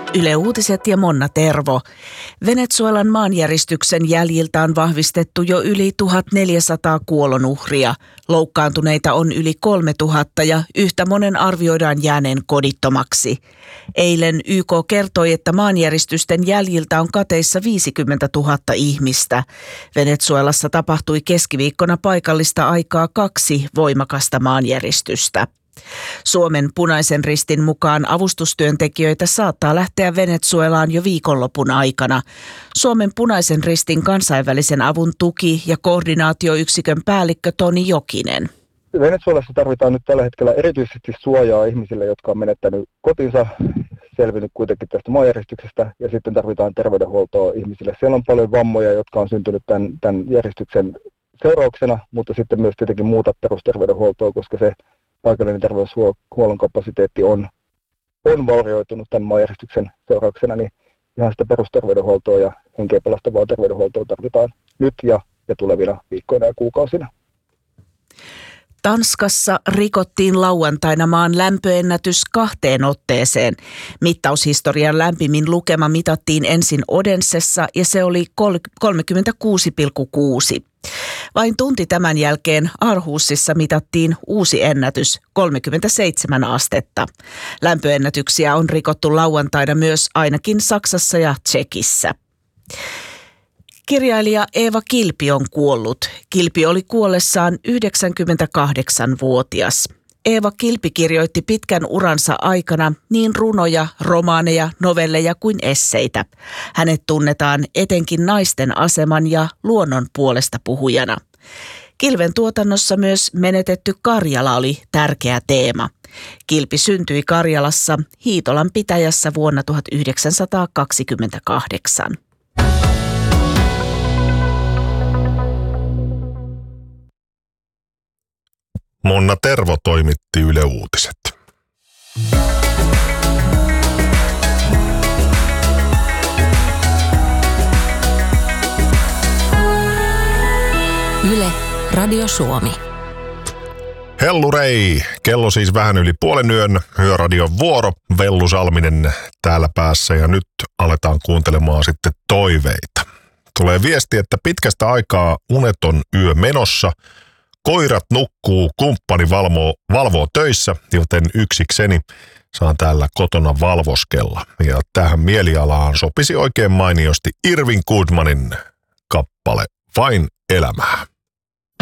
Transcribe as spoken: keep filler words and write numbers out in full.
Yle Uutiset ja Monna Tervo. Venezuelan maanjäristyksen jäljiltä on vahvistettu jo yli tuhatneljäsataa kuolonuhria. Loukkaantuneita on yli kolmetuhatta ja yhtä monen arvioidaan jääneen kodittomaksi. Eilen Y K kertoi, että maanjäristysten jäljiltä on kateissa viisikymmentätuhatta ihmistä. Venezuelassa tapahtui keskiviikkona paikallista aikaa kaksi voimakasta maanjäristystä. Suomen Punaisen Ristin mukaan avustustyöntekijöitä saattaa lähteä Venezuelaan jo viikonlopun aikana. Suomen Punaisen Ristin kansainvälisen avun tuki- ja koordinaatioyksikön päällikkö Toni Jokinen. Venezuelassa tarvitaan nyt tällä hetkellä erityisesti suojaa ihmisille, jotka on menettänyt kotinsa, selvinnyt kuitenkin tästä maanjäristyksestä, ja sitten tarvitaan terveydenhuoltoa ihmisille. Siellä on paljon vammoja, jotka on syntynyt tämän, tämän järjestyksen seurauksena, mutta sitten myös tietenkin muuta perusterveydenhuoltoa, koska se paikallinen terveyshuollon kapasiteetti on, on vaurioitunut tämän maanjäristyksen seurauksena, niin ihan sitä perusterveydenhuoltoa ja henkeä pelastavaa terveydenhuoltoa tarvitaan nyt ja, ja tulevina viikkoina ja kuukausina. Tanskassa rikottiin lauantaina maan lämpöennätys kahteen otteeseen. Mittaushistorian lämpimin lukema mitattiin ensin Odensessa ja se oli kolmekymmentäkuusi pilkku kuusi. Vain tunti tämän jälkeen Aarhusissa mitattiin uusi ennätys, kolmekymmentäseitsemän astetta. Lämpöennätyksiä on rikottu lauantaina myös ainakin Saksassa ja Tšekissä. Kirjailija Eeva Kilpi on kuollut. Kilpi oli kuollessaan yhdeksänkymmentäkahdeksanvuotias. Eeva Kilpi kirjoitti pitkän uransa aikana niin runoja, romaaneja, novelleja kuin esseitä. Hänet tunnetaan etenkin naisten aseman ja luonnon puolesta puhujana. Kilven tuotannossa myös menetetty Karjala oli tärkeä teema. Kilpi syntyi Karjalassa Hiitolan pitäjässä vuonna tuhatyhdeksänsataakaksikymmentäkahdeksan. Monna Tervo toimitti Yle Uutiset. Yle, Radio Suomi. Hellurei! Kello siis vähän yli puolen yön. Yöradion vuoro. Vellu Salminen täällä päässä ja nyt aletaan kuuntelemaan sitten toiveita. Tulee viesti, että pitkästä aikaa uneton yö menossa. Koirat nukkuu, kumppani valvoo, valvoo töissä, joten yksikseni saan täällä kotona valvoskella. Ja tähän mielialaan sopisi oikein mainiosti Irvin Goodmanin kappale Vain elämää.